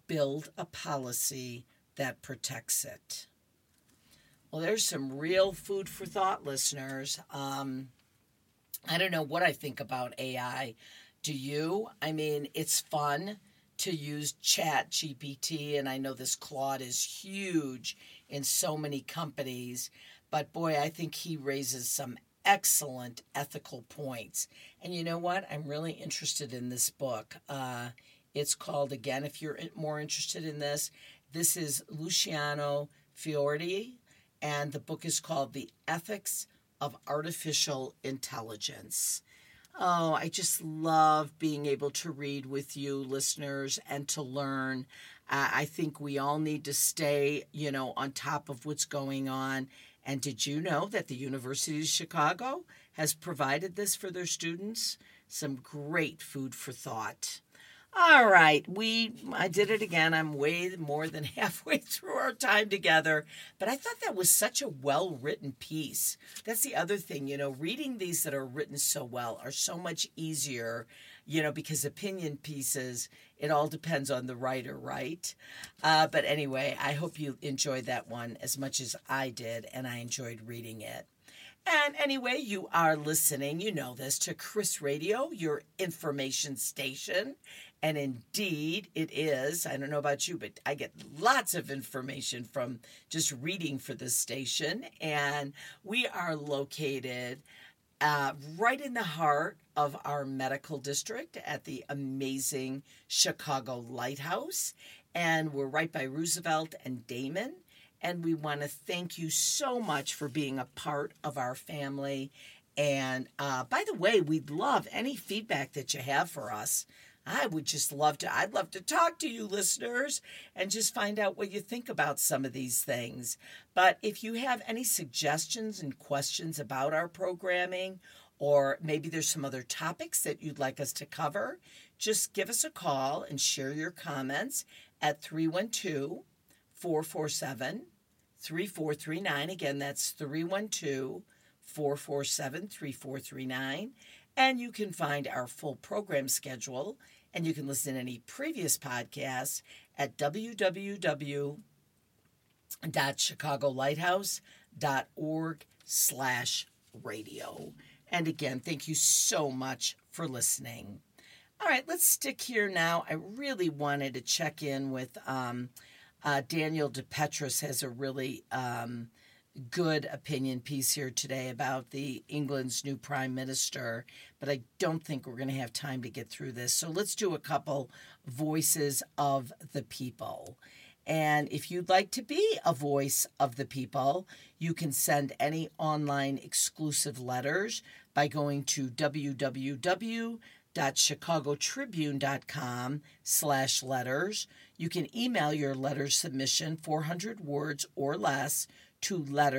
build a policy that protects it. Well, there's some real food for thought, listeners. I don't know what I think about AI. Do you? I mean, it's fun to use Chat GPT, and I know this Claude is huge in so many companies, but boy, I think he raises some excellent ethical points. And you know what? I'm really interested in this book. It's called, again, if you're more interested in this, this is Luciano Fiordi, and the book is called The Ethics of Artificial Intelligence. Oh, I just love being able to read with you, listeners, and to learn. I think we all need to stay, on top of what's going on. And did you know that the University of Chicago has provided this for their students? Some great food for thought. All right, I did it again. I'm way more than halfway through our time together, but I thought that was such a well-written piece. That's the other thing, reading these that are written so well are so much easier, because opinion pieces, it all depends on the writer, right? But anyway, I hope you enjoyed that one as much as I did, and I enjoyed reading it. And anyway, you are listening, you know this, to Chris Radio, your information station. And indeed, it is. I don't know about you, but I get lots of information from just reading for this station. And we are located right in the heart of our medical district at the amazing Chicago Lighthouse. And we're right by Roosevelt and Damon. And we want to thank you so much for being a part of our family. And by the way, we'd love any feedback that you have for us. I'd love to talk to you, listeners, and just find out what you think about some of these things. But if you have any suggestions and questions about our programming, or maybe there's some other topics that you'd like us to cover, just give us a call and share your comments at 312-447-3439. Again, that's 312-447-3439. And you can find our full program schedule, and you can listen to any previous podcasts at www.chicagolighthouse.org/radio. And again, thank you so much for listening. All right, let's stick here now. I really wanted to check in with Daniel DePetris has a really good opinion piece here today about the England's new prime minister, but I don't think we're going to have time to get through this. So let's do a couple voices of the people. And if you'd like to be a voice of the people, you can send any online exclusive letters by going to www.chicagotribune.com/letters. You can email your letter submission, 400 words or less, to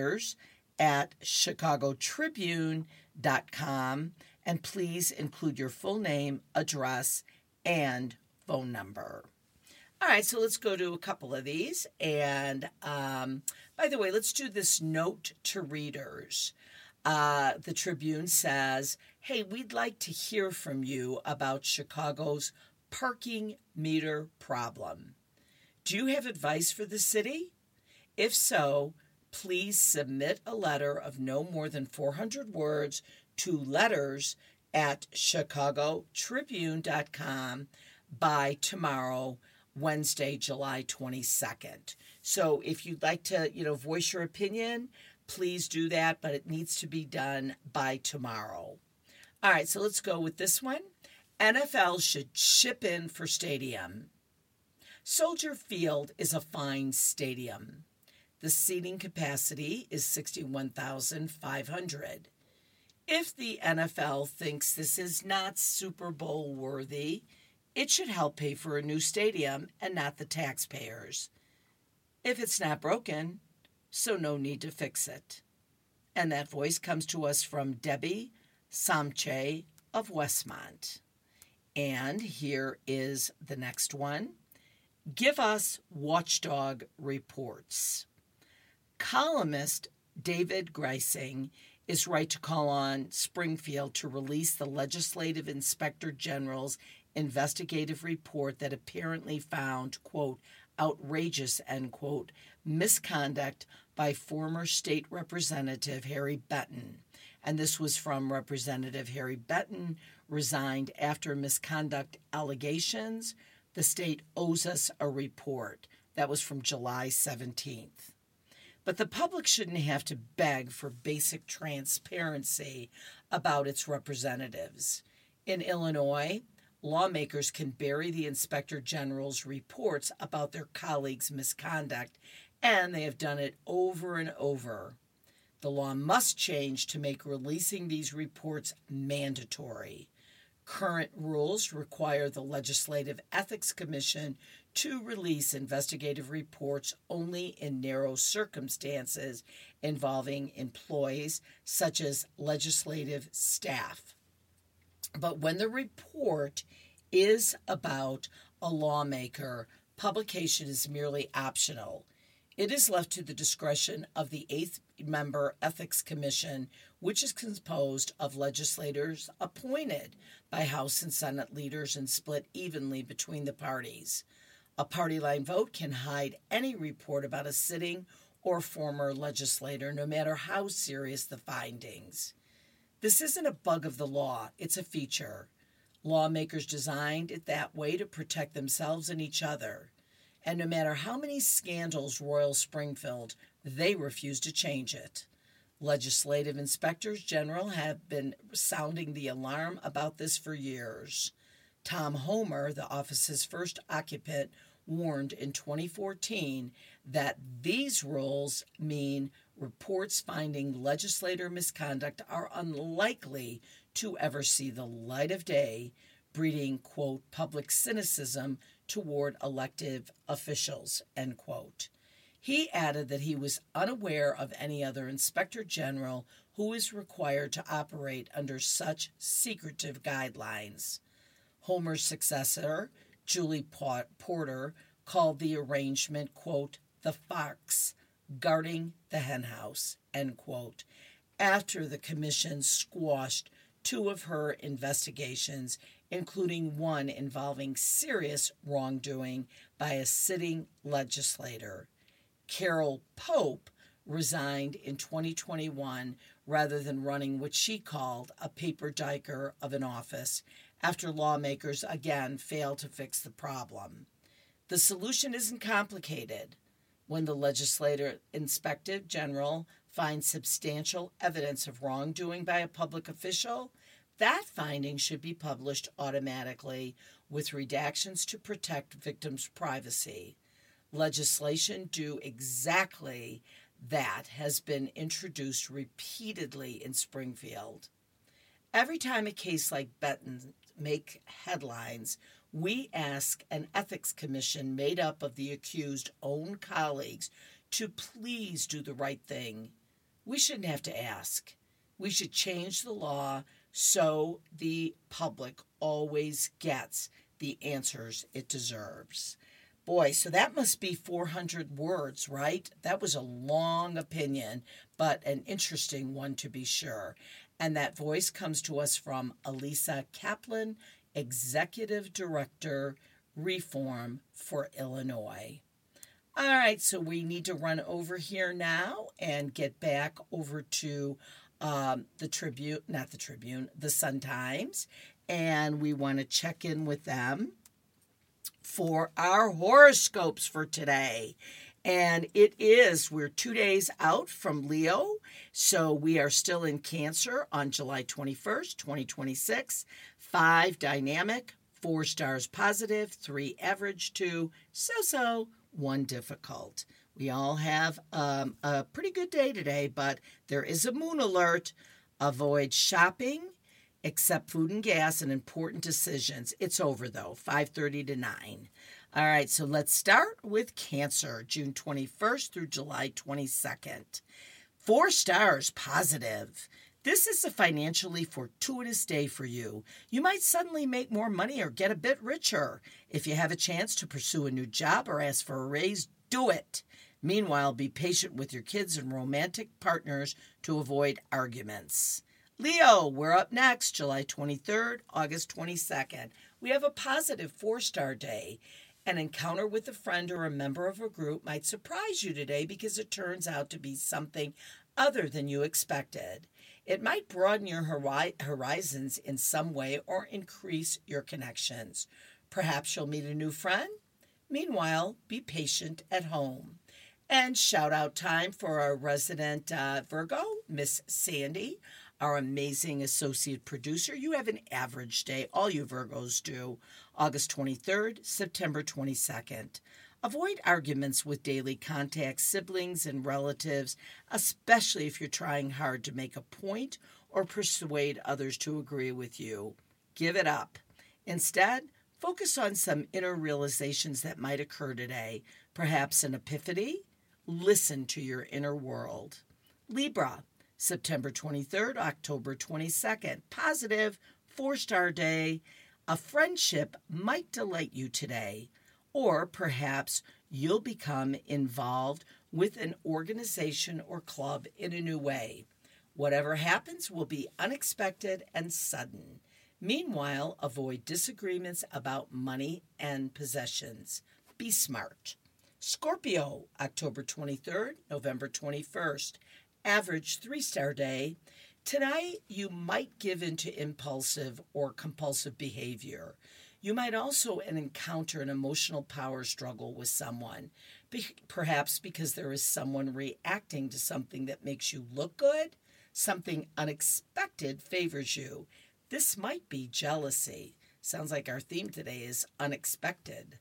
letters@chicagotribune.com, and please include your full name, address, and phone number. All right, so let's go to a couple of these. And by the way, let's do this note to readers. The Tribune says, hey, we'd like to hear from you about Chicago's parking meter problem. Do you have advice for the city? If so, please submit a letter of no more than 400 words to letters@chicagotribune.com by tomorrow, Wednesday, July 22nd. So if you'd like to, voice your opinion, please do that, but it needs to be done by tomorrow. All right, so let's go with this one. NFL should chip in for stadium. Soldier Field is a fine stadium. The seating capacity is 61,500. If the NFL thinks this is not Super Bowl worthy, it should help pay for a new stadium and not the taxpayers. If it's not broken, so no need to fix it. And that voice comes to us from Debbie Samche of Westmont. And here is the next one. Give us watchdog reports. Columnist David Greising is right to call on Springfield to release the Legislative Inspector General's investigative report that apparently found, quote, outrageous, end quote, misconduct by former state representative Harry Benton. And this was from Representative Harry Benton, resigned after misconduct allegations. The state owes us a report. That was from July 17th. But the public shouldn't have to beg for basic transparency about its representatives. In Illinois, lawmakers can bury the Inspector General's reports about their colleagues' misconduct, and they have done it over and over. The law must change to make releasing these reports mandatory. Current rules require the Legislative Ethics Commission to release investigative reports only in narrow circumstances involving employees such as legislative staff. But when the report is about a lawmaker, publication is merely optional. It is left to the discretion of the 8-member Ethics Commission, which is composed of legislators appointed by House and Senate leaders and split evenly between the parties. A party line vote can hide any report about a sitting or former legislator, no matter how serious the findings. This isn't a bug of the law, it's a feature. Lawmakers designed it that way to protect themselves and each other. And no matter how many scandals roil Springfield, they refuse to change it. Legislative inspectors general have been sounding the alarm about this for years. Tom Homer, the office's first occupant, warned in 2014 that these rules mean reports finding legislator misconduct are unlikely to ever see the light of day, breeding, quote, public cynicism toward elected officials, end quote. He added that he was unaware of any other inspector general who is required to operate under such secretive guidelines. Homer's successor, Julie Porter, called the arrangement, quote, the fox guarding the henhouse, end quote, after the commission squashed 2 of her investigations, including one involving serious wrongdoing by a sitting legislator. Carol Pope resigned in 2021 rather than running what she called a paper diker of an office after lawmakers again failed to fix the problem. The solution isn't complicated. When the legislative inspector general finds substantial evidence of wrongdoing by a public official, that finding should be published automatically with redactions to protect victims' privacy. Legislation do exactly that has been introduced repeatedly in Springfield. Every time a case like Benton makes headlines, we ask an ethics commission made up of the accused's own colleagues to please do the right thing. We shouldn't have to ask. We should change the law so the public always gets the answers it deserves. Boy, so that must be 400 words, right? That was a long opinion, but an interesting one to be sure. And that voice comes to us from Elisa Kaplan, Executive Director, Reform for Illinois. All right, so we need to run over here now and get back over to the Sun-Times, and we want to check in with them for our horoscopes for today. And we're 2 days out from Leo, so we are still in Cancer on July 21st, 2026. 5 dynamic, 4 stars positive, 3 average, 2 so-so, 1 difficult. We all have a pretty good day today, but there is a moon alert. Avoid shopping, except food and gas and important decisions. It's over, though, 5:30 to 9. All right, so let's start with Cancer, June 21st through July 22nd. 4 stars positive. This is a financially fortuitous day for you. You might suddenly make more money or get a bit richer. If you have a chance to pursue a new job or ask for a raise, do it. Meanwhile, be patient with your kids and romantic partners to avoid arguments. Leo, we're up next, July 23rd, August 22nd. We have a positive 4-star day. An encounter with a friend or a member of a group might surprise you today because it turns out to be something other than you expected. It might broaden your horizons in some way or increase your connections. Perhaps you'll meet a new friend. Meanwhile, be patient at home. And shout out time for our resident Virgo, Miss Sandy, our amazing associate producer. You have an average day, all you Virgos do. August 23rd, September 22nd. Avoid arguments with daily contact, siblings, and relatives, especially if you're trying hard to make a point or persuade others to agree with you. Give it up. Instead, focus on some inner realizations that might occur today, perhaps an epiphany. Listen to your inner world. Libra, September 23rd, October 22nd. Positive, 4-star day. A friendship might delight you today, or perhaps you'll become involved with an organization or club in a new way. Whatever happens will be unexpected and sudden. Meanwhile, avoid disagreements about money and possessions. Be smart. Scorpio, October 23rd, November 21st. Average 3-star day. Tonight, you might give into impulsive or compulsive behavior. You might also encounter an emotional power struggle with someone, perhaps because there is someone reacting to something that makes you look good. Something unexpected favors you. This might be jealousy. Sounds like our theme today is unexpected.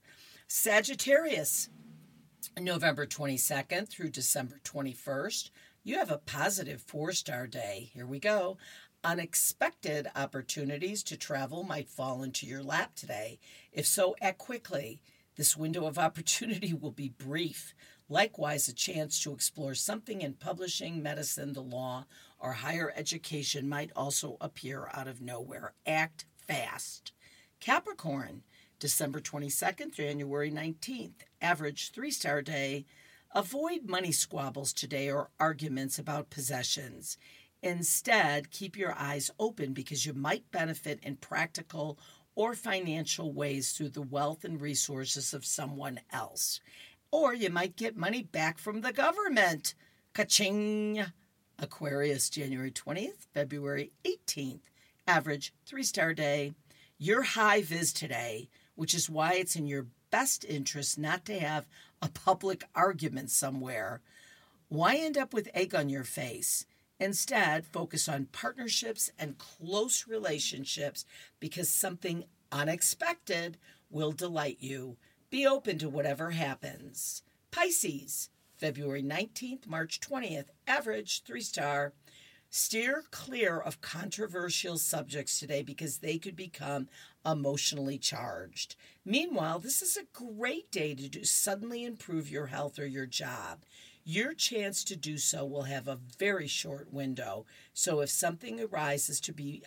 Sagittarius, November 22nd through December 21st. You have a positive 4-star day. Here we go. Unexpected opportunities to travel might fall into your lap today. If so, act quickly. This window of opportunity will be brief. Likewise, a chance to explore something in publishing, medicine, the law, or higher education might also appear out of nowhere. Act fast. Capricorn, December 22nd, January 19th. Average 3-star day. Avoid money squabbles today or arguments about possessions. Instead, keep your eyes open because you might benefit in practical or financial ways through the wealth and resources of someone else. Or you might get money back from the government. Ka-ching! Aquarius, January 20th, February 18th. Average 3-star day. You're high vis today, which is why it's in your best interest not to have a public argument somewhere. Why end up with egg on your face? Instead, focus on partnerships and close relationships because something unexpected will delight you. Be open to whatever happens. Pisces, February 19th, March 20th. Average 3-star. Steer clear of controversial subjects today because they could become emotionally charged. Meanwhile, this is a great day to suddenly improve your health or your job. Your chance to do so will have a very short window. So if something arises,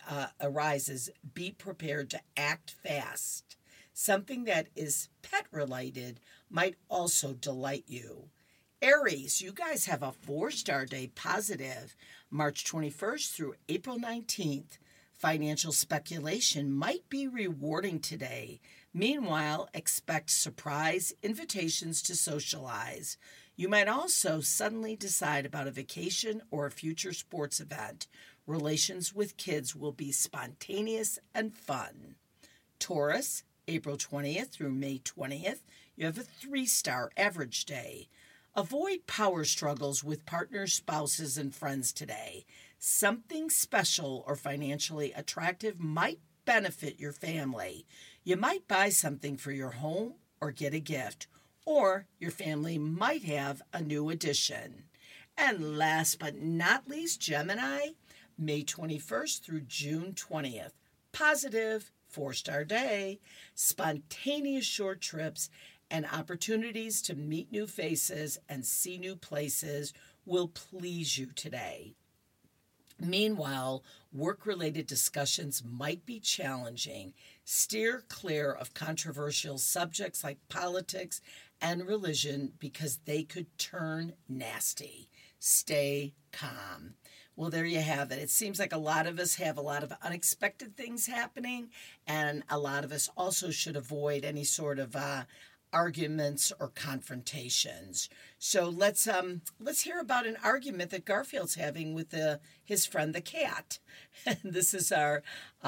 be prepared to act fast. Something that is pet related might also delight you. Aries, you guys have a 4-star day, positive, March 21st through April 19th. Financial speculation might be rewarding today. Meanwhile, expect surprise invitations to socialize. You might also suddenly decide about a vacation or a future sports event. Relations with kids will be spontaneous and fun. Taurus, April 20th through May 20th, you have a 3-star average day. Avoid power struggles with partners, spouses, and friends today. Something special or financially attractive might benefit your family. You might buy something for your home or get a gift, or your family might have a new addition. And last but not least, Gemini, May 21st through June 20th. Positive 4-star day, spontaneous short trips, and opportunities to meet new faces and see new places will please you today. Meanwhile, work-related discussions might be challenging. Steer clear of controversial subjects like politics and religion because they could turn nasty. Stay calm. Well, there you have it. It seems like a lot of us have a lot of unexpected things happening, and a lot of us also should avoid any sort of arguments or confrontations. So let's hear about an argument that Garfield's having with his friend the cat. This is our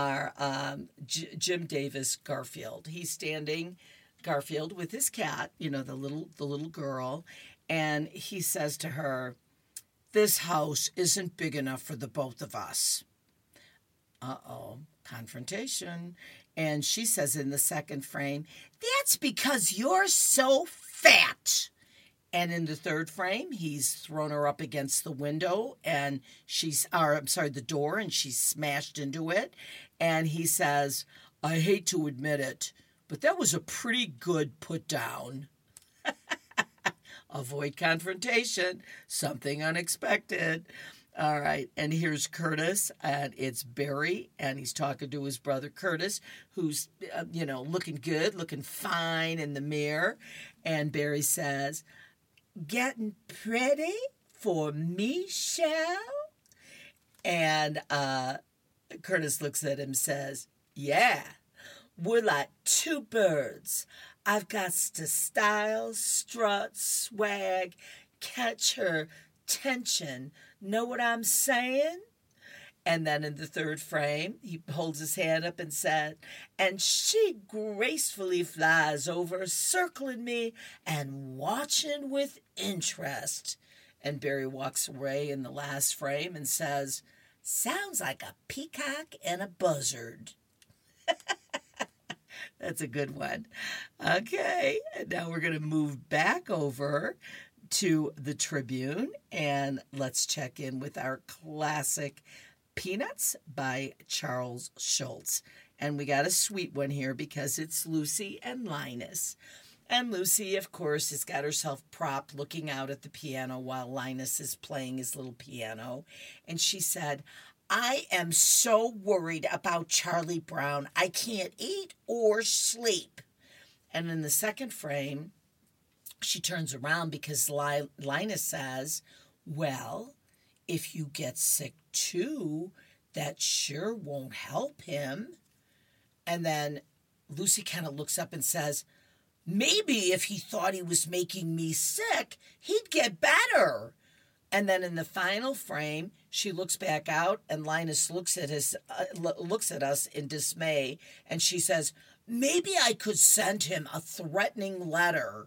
Jim Davis Garfield. He's standing, Garfield, with his cat, the little girl, and he says to her, "This house isn't big enough for the both of us." Uh-oh, confrontation. And she says in the second frame, "That's because you're so fat." And in the third frame, he's thrown her up against the window and the door, and she's smashed into it. And he says, "I hate to admit it, but that was a pretty good put down." Avoid confrontation, something unexpected. All right, and here's Curtis, and it's Barry, and he's talking to his brother Curtis, who's, looking good, looking fine in the mirror. And Barry says, "Getting pretty for me, Shell?" And Curtis looks at him and says, "Yeah, we're like two birds. I've got to style, strut, swag, catch her tension. Know what I'm saying?" And then in the third frame, he holds his hand up and said, "And she gracefully flies over, circling me and watching with interest." And Barry walks away in the last frame and says, "Sounds like a peacock and a buzzard." That's a good one. Okay, and now we're going to move back over to the Tribune, and let's check in with our classic Peanuts by Charles Schulz. And we got a sweet one here because it's Lucy and Linus. And Lucy, of course, has got herself propped looking out at the piano while Linus is playing his little piano. And she said, "I am so worried about Charlie Brown. I can't eat or sleep." And in the second frame, she turns around because Linus says, "Well, if you get sick too, that sure won't help him." And then Lucy kind of looks up and says, "Maybe if he thought he was making me sick, he'd get better." And then in the final frame, she looks back out, and Linus looks at us in dismay, and she says, "Maybe I could send him a threatening letter."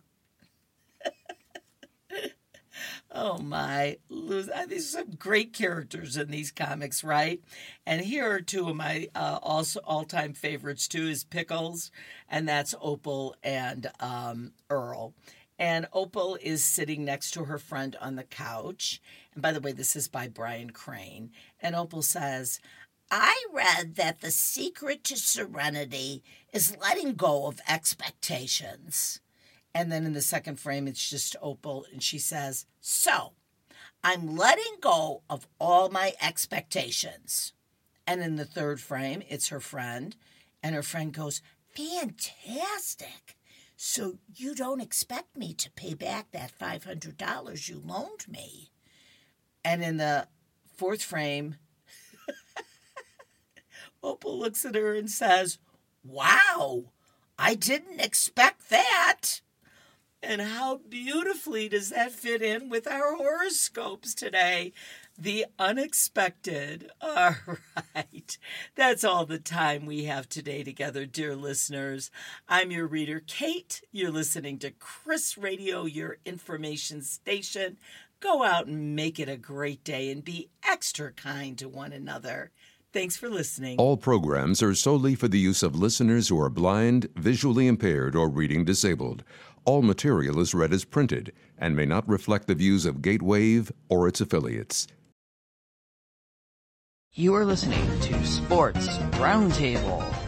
Oh my, these are some great characters in these comics, right? And here are two of my also all-time favorites too, is Pickles, and that's Opal and Earl. And Opal is sitting next to her friend on the couch. And by the way, this is by Brian Crane. And Opal says, "I read that the secret to serenity is letting go of expectations." And then in the second frame, it's just Opal, and she says, "So, I'm letting go of all my expectations." And in the third frame, it's her friend, and her friend goes, "Fantastic. So you don't expect me to pay back that $500 you loaned me?" And in the fourth frame, Opal looks at her and says, "Wow, I didn't expect that." And how beautifully does that fit in with our horoscopes today? The unexpected. All right. That's all the time we have today together, dear listeners. I'm your reader, Kate. You're listening to Chris Radio, your information station. Go out and make it a great day and be extra kind to one another. Thanks for listening. All programs are solely for the use of listeners who are blind, visually impaired, or reading disabled. All material is read as printed and may not reflect the views of Gatewave or its affiliates. You are listening to Sports Roundtable.